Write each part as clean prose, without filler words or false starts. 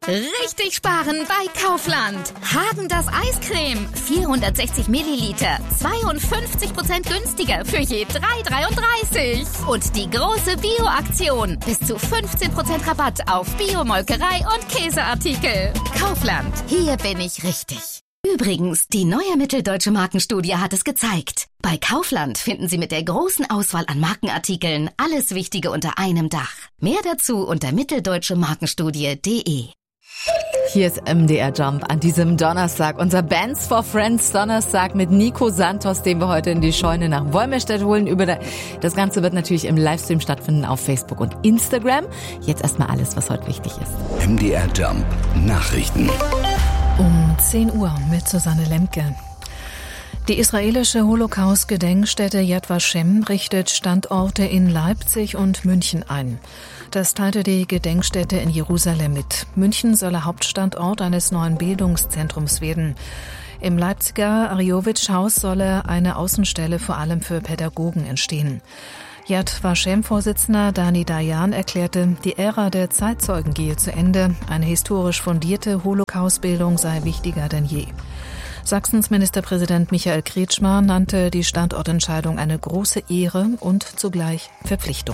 Richtig sparen bei Kaufland. Häagen-Dazs Eiscreme, 460 Milliliter, 52% günstiger für je 3,33. Und die große Bio-Aktion, bis zu 15% Rabatt auf Biomolkerei und Käseartikel. Kaufland, hier bin ich richtig. Übrigens, die neue Mitteldeutsche Markenstudie hat es gezeigt. Bei Kaufland finden Sie mit der großen Auswahl an Markenartikeln alles Wichtige unter einem Dach. Mehr dazu unter mitteldeutschemarkenstudie.de. Hier ist MDR Jump an diesem Donnerstag. Unser Bands for Friends Donnerstag mit Nico Santos, den wir heute in die Scheune nach Wolmirstedt holen. Das Ganze wird natürlich im Livestream stattfinden auf Facebook und Instagram. Jetzt erstmal alles, was heute wichtig ist. MDR Jump Nachrichten. Um 10 Uhr mit Susanne Lemke. Die israelische Holocaust-Gedenkstätte Yad Vashem richtet Standorte in Leipzig und München ein. Das teilte die Gedenkstätte in Jerusalem mit. München solle Hauptstandort eines neuen Bildungszentrums werden. Im Leipziger Ariowitsch-Haus solle eine Außenstelle vor allem für Pädagogen entstehen. Yad Vashem-Vorsitzender Dani Dayan erklärte, die Ära der Zeitzeugen gehe zu Ende. Eine historisch fundierte Holocaust-Bildung sei wichtiger denn je. Sachsens Ministerpräsident Michael Kretschmer nannte die Standortentscheidung eine große Ehre und zugleich Verpflichtung.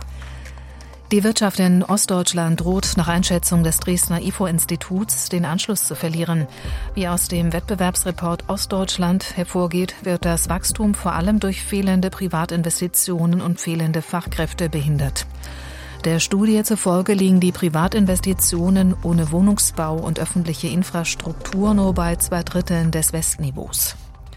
Die Wirtschaft in Ostdeutschland droht nach Einschätzung des Dresdner IFO-Instituts den Anschluss zu verlieren. Wie aus dem Wettbewerbsreport Ostdeutschland hervorgeht, wird das Wachstum vor allem durch fehlende Privatinvestitionen und fehlende Fachkräfte behindert. Der Studie zufolge liegen die Privatinvestitionen ohne Wohnungsbau und öffentliche Infrastruktur nur bei 2/3 des Westniveaus.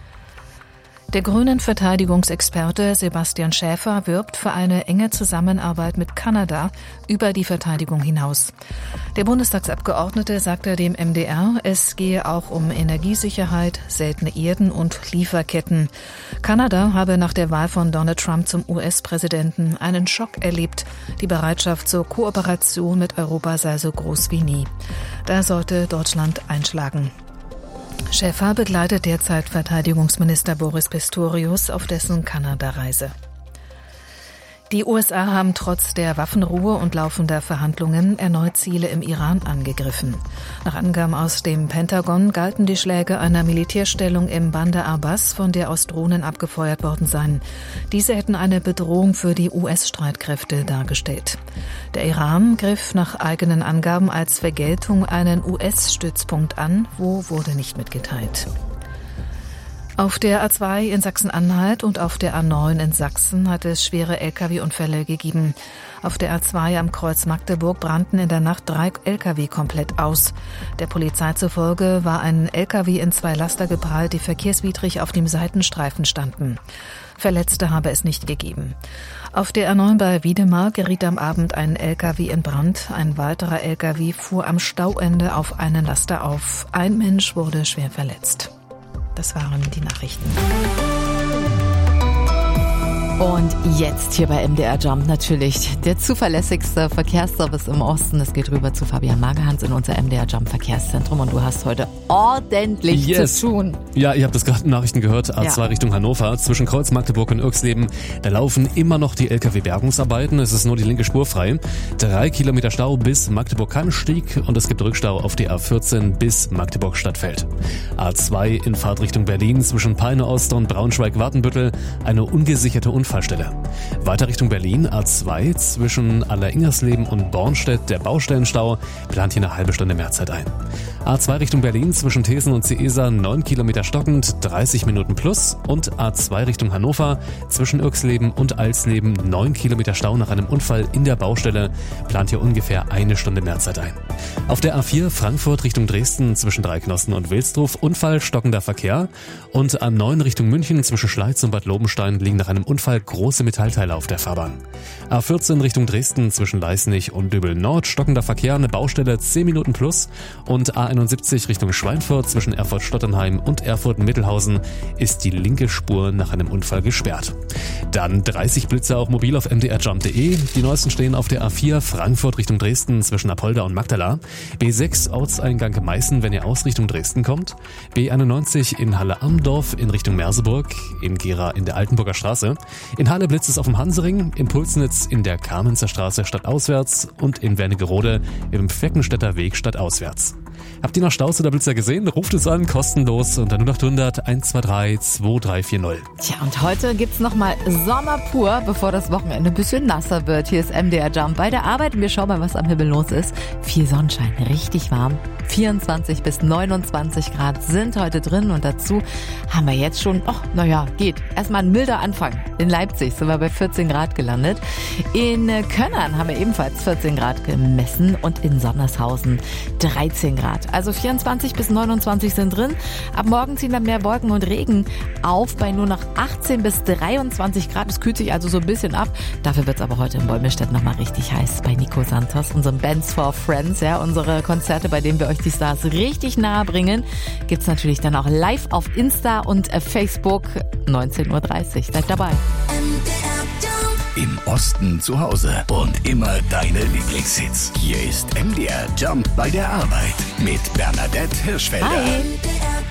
Der grünen Verteidigungsexperte Sebastian Schäfer wirbt für eine enge Zusammenarbeit mit Kanada über die Verteidigung hinaus. Der Bundestagsabgeordnete sagte dem MDR, es gehe auch um Energiesicherheit, seltene Erden und Lieferketten. Kanada habe nach der Wahl von Donald Trump zum US-Präsidenten einen Schock erlebt. Die Bereitschaft zur Kooperation mit Europa sei so groß wie nie. Da sollte Deutschland einschlagen. Schäfer begleitet derzeit Verteidigungsminister Boris Pistorius auf dessen Kanada-Reise. Die USA haben trotz der Waffenruhe und laufender Verhandlungen erneut Ziele im Iran angegriffen. Nach Angaben aus dem Pentagon galten die Schläge einer Militärstellung im Bandar Abbas, von der aus Drohnen abgefeuert worden seien. Diese hätten eine Bedrohung für die US-Streitkräfte dargestellt. Der Iran griff nach eigenen Angaben als Vergeltung einen US-Stützpunkt an, wo wurde nicht mitgeteilt. Auf der A2 in Sachsen-Anhalt und auf der A9 in Sachsen hat es schwere Lkw-Unfälle gegeben. Auf der A2 am Kreuz Magdeburg brannten in der Nacht 3 Lkw komplett aus. Der Polizei zufolge war ein Lkw in 2 Laster geprallt, die verkehrswidrig auf dem Seitenstreifen standen. Verletzte habe es nicht gegeben. Auf der A9 bei Wiedemar geriet am Abend ein Lkw in Brand. Ein weiterer Lkw fuhr am Stauende auf einen Laster auf. Ein Mensch wurde schwer verletzt. Das waren die Nachrichten. Und jetzt hier bei MDR Jump natürlich der zuverlässigste Verkehrsservice im Osten. Es geht rüber zu Fabian Magerhans in unser MDR Jump Verkehrszentrum und du hast heute ordentlich zu tun. Ja, ihr habt das gerade in Nachrichten gehört. A2 Richtung Hannover, zwischen Kreuz Magdeburg und Irxleben. Da laufen immer noch die Lkw-Bergungsarbeiten. Es ist nur die linke Spur frei. 3 Kilometer Stau bis Magdeburg-Kannstieg und es gibt Rückstau auf die A14 bis Magdeburg-Stadtfeld. A2 in Fahrtrichtung Berlin zwischen Peine Ost und Braunschweig-Wartenbüttel eine ungesicherte Unfallstelle. Weiter Richtung Berlin, A2 zwischen Aller-Ingersleben und Bornstedt, der Baustellenstau, plant hier eine halbe Stunde Mehrzeit ein. A2 Richtung Berlin zwischen Thesen und Ciesa 9 Kilometer stockend, 30 Minuten plus und A2 Richtung Hannover zwischen Irxleben und Alsleben 9 Kilometer Stau nach einem Unfall in der Baustelle, plant hier ungefähr eine Stunde Mehrzeit ein. Auf der A4 Frankfurt Richtung Dresden zwischen Dreiknosten und Wilsdruf Unfall, stockender Verkehr und A9 Richtung München zwischen Schleiz und Bad Lobenstein liegen nach einem Unfall große Metallteile auf der Fahrbahn. A14 Richtung Dresden zwischen Leißnich und Dübel Nord, stockender Verkehr, eine Baustelle 10 Minuten plus und A71 Richtung Schweinfurt zwischen Erfurt-Stottenheim und Erfurt-Mittelhausen ist die linke Spur nach einem Unfall gesperrt. Dann 30 Blitze auch mobil auf mdrjump.de. Die neuesten stehen auf der A4 Frankfurt Richtung Dresden zwischen Apolda und Magdala. B6 Ortseingang Meißen, wenn ihr aus Richtung Dresden kommt. B91 in Halle-Amdorf in Richtung Merseburg, in Gera in der Altenburger Straße. In Halle blitzt es auf dem Hansering, in Pulsnitz in der Kamenzer Straße stadtauswärts und in Wernigerode im Fleckenstädter Weg stadtauswärts. Habt ihr noch Staus oder Blitzer gesehen? Ruft es an, kostenlos unter 0800 123 2340. Tja, und heute gibt's nochmal Sommer pur, bevor das Wochenende ein bisschen nasser wird. Hier ist MDR Jump bei der Arbeit und wir schauen mal, was am Himmel los ist. Viel Sonnenschein, richtig warm. 24 bis 29 Grad sind heute drin und dazu haben wir jetzt schon, geht. Erstmal ein milder Anfang. In Leipzig sind wir bei 14 Grad gelandet. In Könnern haben wir ebenfalls 14 Grad gemessen und in Sonnershausen 13 Grad. Also 24 bis 29 sind drin. Ab morgen ziehen dann mehr Wolken und Regen auf bei nur noch 18 bis 23 Grad. Es kühlt sich also so ein bisschen ab. Dafür wird es aber heute in Wolmirstedt nochmal richtig heiß bei Nico Santos, unserem Bands for Friends. Ja, unsere Konzerte, bei denen wir euch die Stars richtig nahe bringen, gibt's natürlich dann auch live auf Insta und Facebook 19.30 Uhr. Seid dabei. Im Osten zu Hause und immer deine Lieblingshits. Hier ist MDR Jump bei der Arbeit mit Bernadette Hirschfelder. Hi.